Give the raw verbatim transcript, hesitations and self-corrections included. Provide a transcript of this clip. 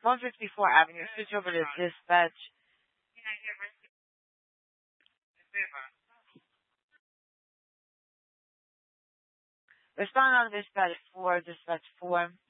one fifty-four Avenue. Switch over to dispatch. Respond on dispatch four, dispatch four.